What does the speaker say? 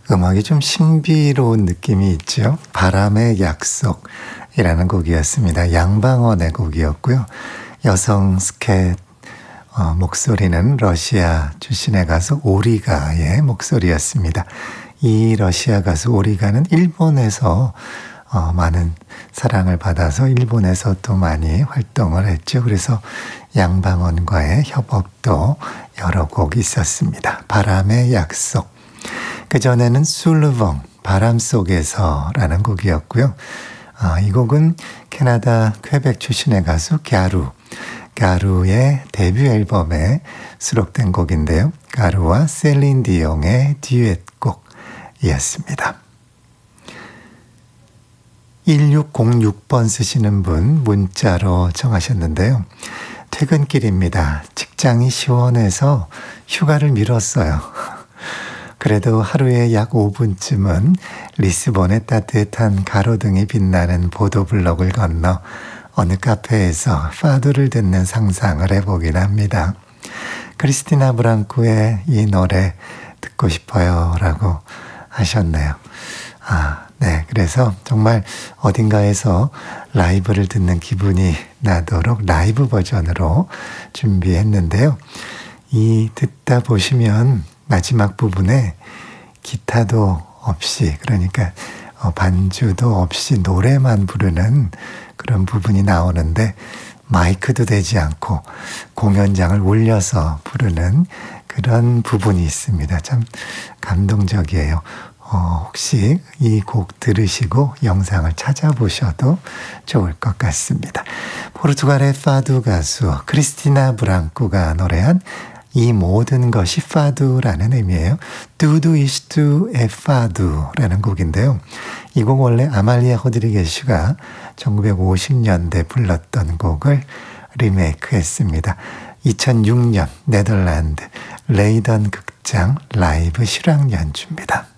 음악이 좀 신비로운 느낌이 있죠. 바람의 약속이라는 곡이었습니다. 양방원의 곡이었고요. 여성 스캣 목소리는 러시아 출신의 가수 오리가의 목소리였습니다. 이 러시아 가수 오리가는 일본에서 많은 사랑을 받아서 일본에서 또 많이 활동을 했죠. 그래서 양방원과의 협업도 여러 곡 있었습니다. 바람의 약속. 그전에는 술르봉, 바람 속에서라는 곡이었고요. 이 곡은 캐나다 퀘벡 출신의 가수 가루의 데뷔 앨범에 수록된 곡인데요. 가루와 셀린 디옹의 듀엣곡이었습니다. 1606번 쓰시는 분 문자로 청하셨는데요. 퇴근길입니다. 직장이 시원해서 휴가를 미뤘어요. 그래도 하루에 약 5분쯤은 리스본의 따뜻한 가로등이 빛나는 보도블록을 건너 어느 카페에서 파두를 듣는 상상을 해보긴 합니다. 크리스티나 브랑코의 이 노래 듣고 싶어요 라고 하셨네요. 네. 그래서 정말 어딘가에서 라이브를 듣는 기분이 나도록 라이브 버전으로 준비했는데요. 이 듣다 보시면 마지막 부분에 기타도 없이, 그러니까 반주도 없이 노래만 부르는 그런 부분이 나오는데 마이크도 되지 않고 공연장을 울려서 부르는 그런 부분이 있습니다. 참 감동적이에요. 혹시 이 곡 들으시고 영상을 찾아보셔도 좋을 것 같습니다. 포르투갈의 파두 가수 크리스티나 브랑코가 노래한 이 모든 것이 파두라는 의미예요. Tudo isto é fado라는 곡인데요. 이 곡 원래 아말리아 호드리게슈가 1950년대 불렀던 곡을 리메이크했습니다. 2006년 네덜란드 레이던 극장 라이브 실황 연주입니다.